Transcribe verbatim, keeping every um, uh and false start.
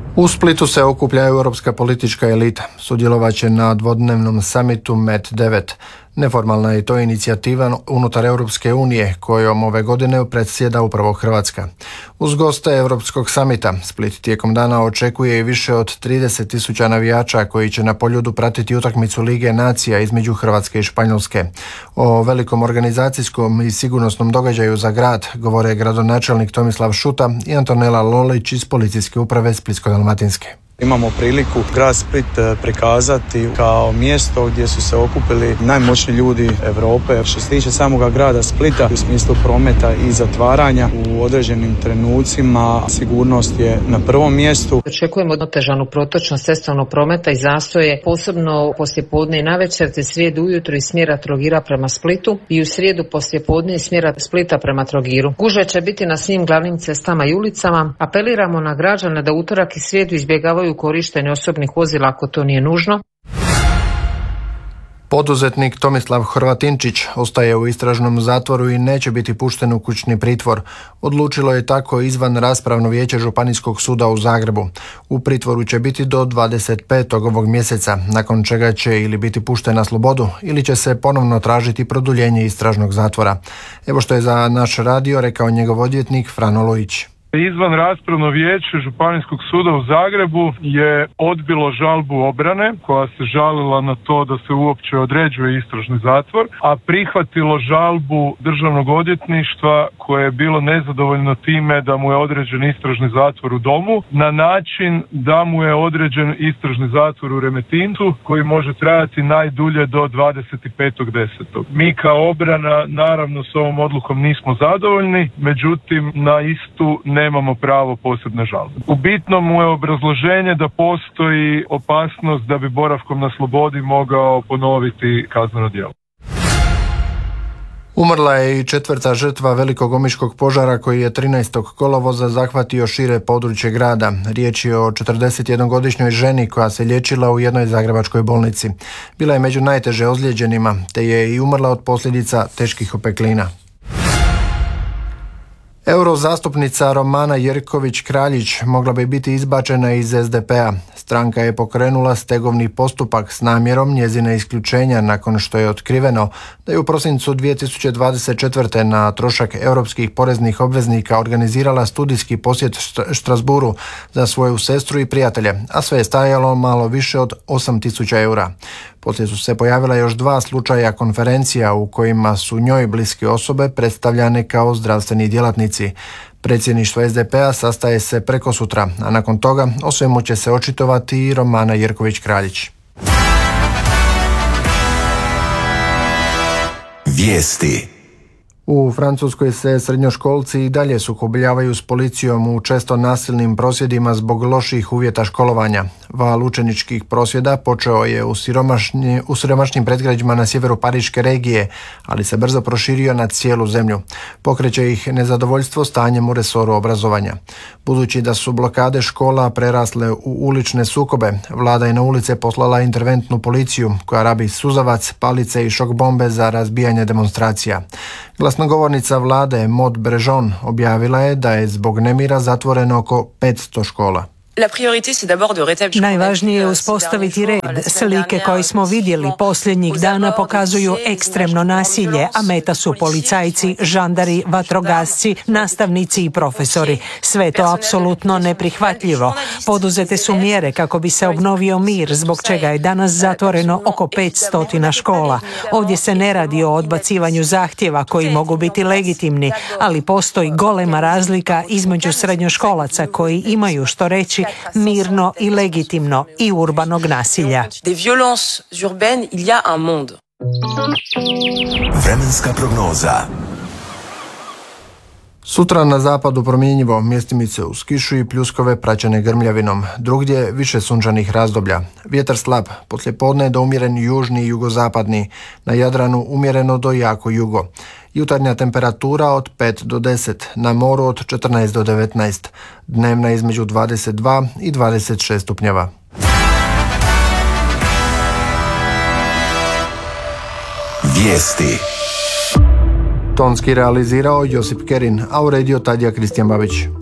U Splitu se okuplja europska politička elita. Sudjelovat će na dvodnevnom samitu Med devet. Neformalna je to inicijativa unutar Europske unije kojom ove godine predsjeda upravo Hrvatska. Uz goste Europskog samita Split tijekom dana očekuje i više od trideset tisuća navijača koji će na Poljudu pratiti utakmicu Lige nacija između Hrvatske i Španjolske. O velikom organizacijskom i sigurnosnom događaju za grad govore gradonačelnik Tomislav Šuta i Antonela Lolić iz Policijske uprave Splitsko-dalmatinske. Imamo priliku grad Split prikazati kao mjesto gdje su se okupili najmoćniji ljudi Europe. Što se tiče samoga grada Splita u smislu prometa i zatvaranja u određenim trenucima sigurnost je na prvom mjestu. Očekujemo otežanu protočnost cestovnog prometa i zastoje posebno poslijepodne i navečer te srijedu ujutro iz smjera Trogira prema Splitu i u srijedu poslijepodne iz smjera Splita prema Trogiru. Gužve će biti na svim glavnim cestama i ulicama. Apeliramo na građane da utorak i srijedu izbjegavaju korištenje osobnih vozila ako to nije nužno. Poduzetnik Tomislav Hrvatinčić ostaje u istražnom zatvoru i neće biti pušten u kućni pritvor. Odlučilo je tako izvan raspravno vijeće Županijskog suda u Zagrebu. U pritvoru će biti do dvadeset petog ovog mjeseca, nakon čega će ili biti pušten na slobodu ili će se ponovno tražiti produljenje istražnog zatvora. Evo što je za naš radio rekao njegov odvjetnik Frano Lojić. Izvan raspravno vijeće Županijskog suda u Zagrebu je odbilo žalbu obrane koja se žalila na to da se uopće određuje istražni zatvor, a prihvatilo žalbu Državnog odvjetništva koje je bilo nezadovoljno time da mu je određen istražni zatvor u domu na način da mu je određen istražni zatvor u Remetincu koji može trajati najdulje do dvadeset petog desetog Mi kao obrana naravno s ovom odlukom nismo zadovoljni, međutim na istu ne nemamo pravo posebne žalbe. U bitnom mu je obrazloženje da postoji opasnost da bi boravkom na slobodi mogao ponoviti kazneno djelo. Umrla je i četvrta žrtva velikog omiškog požara koji je trinaestog kolovoza zahvatio šire područje grada. Riječ je o četrdesetjednogodišnjoj ženi koja se liječila u jednoj zagrebačkoj bolnici. Bila je među najteže ozlijeđenima, te je i umrla od posljedica teških opeklina. Eurozastupnica Romana Jerković-Kraljić mogla bi biti izbačena iz es de pe a. Stranka je pokrenula stegovni postupak s namjerom njezine isključenja nakon što je otkriveno da je u prosincu dvije tisuće dvadeset četvrte. na trošak europskih poreznih obveznika organizirala studijski posjet Štrasburu za svoju sestru i prijatelje, a sve je stajalo malo više od osam tisuća eura. Poslije su se pojavila još dva slučaja konferencija u kojima su njoj bliske osobe predstavljane kao zdravstveni djelatnici. Predsjedništvo es de pe a sastaje se prekosutra, a nakon toga o svemu će se očitovati i Romana Jerković-Kraljić. Vijesti. U Francuskoj se srednjoškolci i dalje sukobljavaju s policijom u često nasilnim prosvjedima zbog loših uvjeta školovanja. Val učeničkih prosvjeda počeo je u, siromašni, u siromašnim predgrađima na sjeveru Pariške regije, ali se brzo proširio na cijelu zemlju. Pokreće ih nezadovoljstvo stanjem u resoru obrazovanja. Budući da su blokade škola prerasle u ulične sukobe, vlada je na ulice poslala interventnu policiju koja rabi suzavac, palice i šok bombe za razbijanje demonstracija. Glasnogovornica vlade Maud Brejon objavila je da je zbog nemira zatvoreno oko petsto škola. Najvažnije je uspostaviti red. Slike koje smo vidjeli posljednjih dana pokazuju ekstremno nasilje, a meta su policajci, žandari, vatrogasci, nastavnici i profesori. Sve je to apsolutno neprihvatljivo. Poduzete su mjere kako bi se obnovio mir, zbog čega je danas zatvoreno oko petsto škola. Ovdje se ne radi o odbacivanju zahtjeva koji mogu biti legitimni, ali postoji golema razlika između srednjoškolaca koji imaju što reći mirno i legitimno i urbanog nasilja. Vremenska prognoza. Sutra na zapadu promjenjivo, mjestimice uz kišu i pljuskove praćene grmljavinom. Drugdje više sunčanih razdoblja. Vjetar slab, poslijepodne do umjeren južni i jugozapadni. Na Jadranu umjereno do jako jugo. Jutarnja temperatura od pet do deset, na moru od četrnaest do devetnaest. Dnevna između dvadeset dva i dvadeset šest stupnjeva. Vijesti. Tonski realizirao Josip Kerin, a uredio Tadija Kristijan Babić.